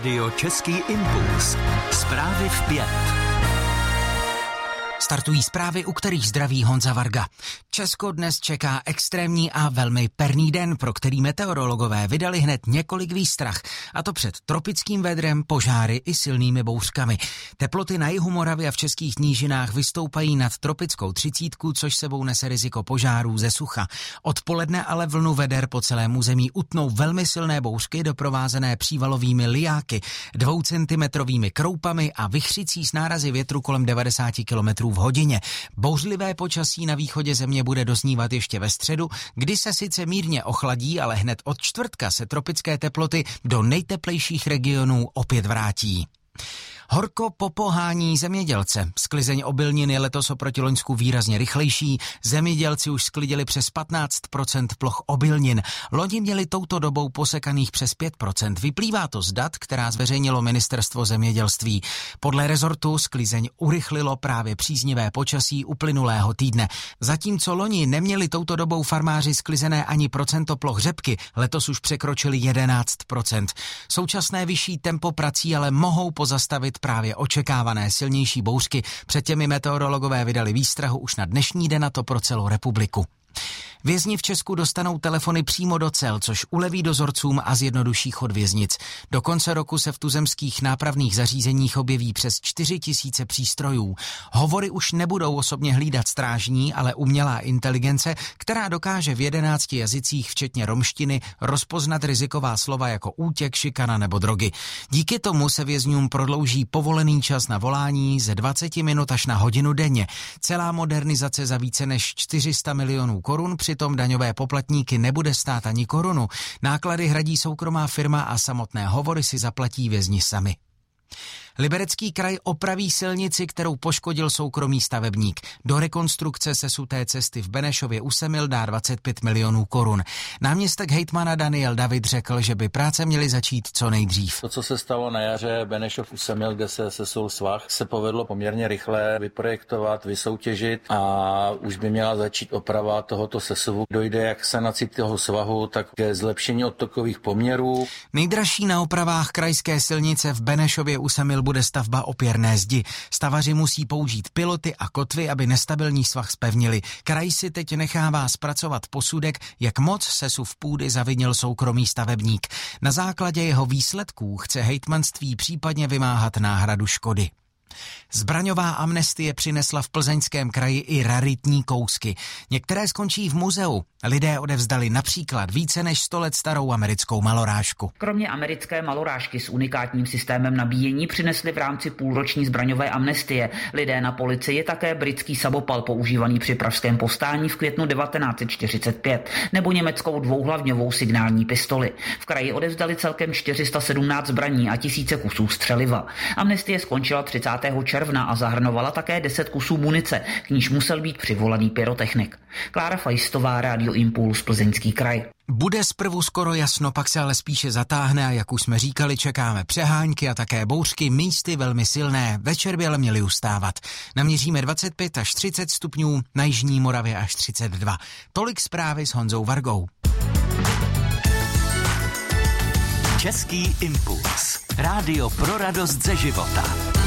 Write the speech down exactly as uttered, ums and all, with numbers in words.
Radio Český impuls. Zprávy v pět. Startují zprávy, u kterých zdraví Honza Varga. Česko dnes čeká extrémní a velmi perný den, pro který meteorologové vydali hned několik výstrah, a to před tropickým vedrem, požáry i silnými bouřkami. Teploty na jihu Moravy a v českých nížinách vystoupají nad tropickou třicítku, což sebou nese riziko požárů ze sucha. Odpoledne ale vlnu veder po celém území utnou velmi silné bouřky doprovázené přívalovými lijáky, dvoucentimetrovými kroupami a vichřicí s nárazy větru kolem devadesát kilometrů v hodině. Bouřlivé počasí na východě země bude doznívat ještě ve středu, kdy se sice mírně ochladí, ale hned od čtvrtka se tropické teploty do nejteplejších regionů opět vrátí. Horko popohání zemědělce. Sklizeň obilnin je letos oproti loňsku výrazně rychlejší. Zemědělci už sklidili přes patnáct procent ploch obilnin. Loni měli touto dobou posekaných přes pět procent. Vyplývá to z dat, která zveřejnilo Ministerstvo zemědělství. Podle rezortu sklizeň urychlilo právě příznivé počasí uplynulého týdne. Zatímco loni neměli touto dobou farmáři sklizené ani procento ploch řepky, letos už překročili jedenáct procent. Současné vyšší tempo prací ale mohou pozastavit právě očekávané silnější bouřky. Před těmi meteorologové vydali výstrahu už na dnešní den, a to pro celou republiku. Vězni v Česku dostanou telefony přímo do cel, což uleví dozorcům a zjednoduší chod věznic. Do konce roku se v tuzemských nápravných zařízeních objeví přes čtyři tisíce přístrojů. Hovory už nebudou osobně hlídat strážní, ale umělá inteligence, která dokáže v jedenácti jazycích, včetně romštiny, rozpoznat riziková slova jako útěk, šikana nebo drogy. Díky tomu se vězňům prodlouží povolený čas na volání ze dvacet minut až na hodinu denně. Celá modernizace za více než čtyři sta milionů korun přitom daňové poplatníky nebude stát ani korunu. Náklady hradí soukromá firma a samotné hovory si zaplatí vězni sami. Liberecký kraj opraví silnici, kterou poškodil soukromý stavebník. Do rekonstrukce sesuté cesty v Benešově u Semil dá dvacet pět milionů korun. Náměstek hejtmana Daniel David řekl, že by práce měly začít co nejdřív. To, co se stalo na jaře Benešov u Semil, kde se sesul svah, se povedlo poměrně rychle vyprojektovat, vysoutěžit a už by měla začít oprava tohoto sesuvu. Dojde jak k sanaci toho svahu, tak ke zlepšení odtokových poměrů. Nejdražší na opravách krajské silnice v Benešově u Semil bude stavba opěrné zdi. Stavaři musí použít piloty a kotvy, aby nestabilní svah zpevnili. Kraj si teď nechává zpracovat posudek, jak moc sesuv půdy zavinil soukromý stavebník. Na základě jeho výsledků chce hejtmanství případně vymáhat náhradu škody. Zbraňová amnestie přinesla v Plzeňském kraji i raritní kousky. Některé skončí v muzeu. Lidé odevzdali například více než sto let starou americkou malorážku. Kromě americké malorážky s unikátním systémem nabíjení přinesli v rámci půlroční zbraňové amnestie lidé na policii také britský samopal používaný při pražském povstání v květnu devatenáct set čtyřicet pět nebo německou dvouhlavňovou signální pistoli. V kraji odevzdali celkem čtyři sta sedmnáct zbraní a tisíce kusů střeliva. Amnestie skončila třicátého června a zahrnovala také deset kusů munice, k níž musel být přivolaný pyrotechnik. Klára Fajstová, Radio Impuls, Plzeňský kraj. Bude zprvu skoro jasno, pak se ale spíše zatáhne a jak už jsme říkali, čekáme přehánky a také bouřky, místy velmi silné. Večer by ale měly ustávat. Naměříme dvacet pět až třicet stupňů, na jižní Moravě až třicet dva. Tolik zprávy s Honzou Vargou. Český impuls. Rádio pro radost ze života.